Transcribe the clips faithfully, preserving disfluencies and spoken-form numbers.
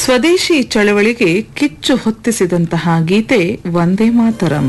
ಸ್ವದೇಶಿ ಚಳವಳಿಗೆ ಕಿಚ್ಚು ಹೊತ್ತಿಸಿದಂತಹ ಗೀತೆ ವಂದೇ ಮಾತರಂ.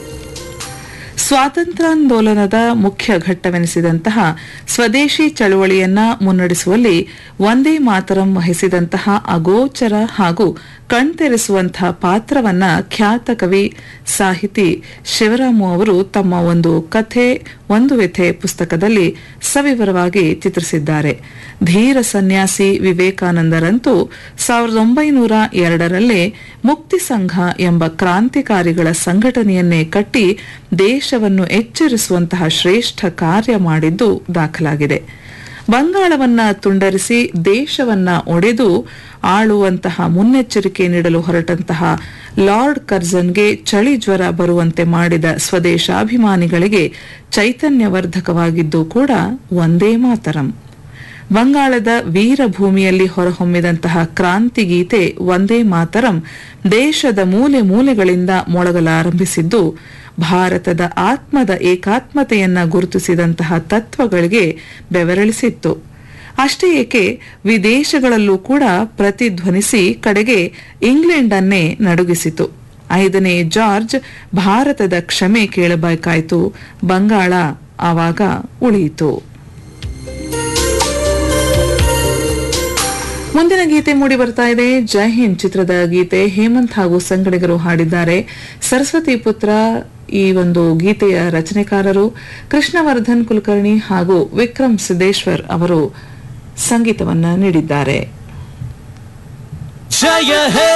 ಸ್ವಾತಂತ್ರ್ಯಾಂದೋಲನದ ಮುಖ್ಯ ಘಟ್ಟವೆನಿಸಿದಂತಹ ಸ್ವದೇಶಿ ಚಳವಳಿಯನ್ನ ಮುನ್ನಡೆಸುವಲ್ಲಿ ವಂದೇ ಮಾತರಂ ವಹಿಸಿದಂತಹ ಅಗೋಚರ ಹಾಗೂ ಕಣ್ತೆರೆಸುವಂತಹ ಪಾತ್ರವನ್ನ ಖ್ಯಾತ ಕವಿ ಸಾಹಿತಿ ಶಿವರಾಮು ಅವರು ತಮ್ಮ ಒಂದು ಕಥೆ ಒಂದು ವ್ಯಥೆ ಪುಸ್ತಕದಲ್ಲಿ ಸವಿವರವಾಗಿ ಚಿತ್ರಿಸಿದ್ದಾರೆ. ಧೀರ ಸನ್ಯಾಸಿ ವಿವೇಕಾನಂದರಂತೂ ಸಾವಿರದ ಒಂಬೈನೂರ ಎರಡರಲ್ಲೇ ಮುಕ್ತಿ ಸಂಘ ಎಂಬ ಕ್ರಾಂತಿಕಾರಿಗಳ ಸಂಘಟನೆಯನ್ನೇ ಕಟ್ಟಿ ದೇಶವನ್ನು ಎಚ್ಚರಿಸುವಂತಹ ಶ್ರೇಷ್ಠ ಕಾರ್ಯ ಮಾಡಿದ್ದು ದಾಖಲಾಗಿದೆ. ಬಂಗಾಳವನ್ನ ತುಂಡರಿಸಿ ದೇಶವನ್ನ ಒಡೆದು ಆಳುವಂತಹ ಮುನ್ನೆಚ್ಚರಿಕೆ ನೀಡಲು ಹೊರಟಂತಹ ಲಾರ್ಡ್ ಕರ್ಜನ್ಗೆ ಚಳಿ ಜ್ವರ ಬರುವಂತೆ ಮಾಡಿದ ಸ್ವದೇಶಾಭಿಮಾನಿಗಳಿಗೆ ಚೈತನ್ಯವರ್ಧಕವಾಗಿದ್ದು ಕೂಡ ವಂದೇ ಮಾತರಂ. ಬಂಗಾಳದ ವೀರಭೂಮಿಯಲ್ಲಿ ಹೊರಹೊಮ್ಮಿದಂತಹ ಕ್ರಾಂತಿ ಗೀತೆ ವಂದೇ ಮಾತರಂ ದೇಶದ ಮೂಲೆ ಮೂಲೆಗಳಿಂದ ಮೊಳಗಲಾರಂಭಿಸಿದ್ದು ಭಾರತದ ಆತ್ಮದ ಏಕಾತ್ಮತೆಯನ್ನ ಗುರುತಿಸಿದಂತಹ ತತ್ವಗಳಿಗೆ ಬೆವರಳಿಸಿತ್ತು. ಅಷ್ಟೇ ಏಕೆ ವಿದೇಶಗಳಲ್ಲೂ ಕೂಡ ಪ್ರತಿಧ್ವನಿಸಿ ಕಡೆಗೆ ಇಂಗ್ಲೆಂಡನ್ನೇ ನಡುಗಿಸಿತು. ಐದನೇ ಜಾರ್ಜ್ ಭಾರತದ ಕ್ಷಮೆ ಕೇಳಬೇಕಾಯಿತು. ಬಂಗಾಳ ಆವಾಗ ಉಳಿಯಿತು. ಮುಂದಿನ ಗೀತೆ ಮೂಡಿ ಬರ್ತಾ ಇದೆ. ಜೈ ಹಿಂದ್ ಚಿತ್ರದ ಗೀತೆ ಹೇಮಂತ್ ಹಾಗೂ ಸಂಗಡಿಗರು ಹಾಡಿದ್ದಾರೆ. ಸರಸ್ವತಿ ಪುತ್ರ ಈ ಒಂದು ಗೀತೆಯ ರಚನೆಕಾರರು. ಕೃಷ್ಣವರ್ಧನ್ ಕುಲಕರ್ಣಿ ಹಾಗೂ ವಿಕ್ರಮ್ ಸಿದ್ದೇಶ್ವರ್ ಅವರು ಸಂಗೀತವನ್ನ ನೀಡಿದ್ದಾರೆ. ಜಯ ಹೇ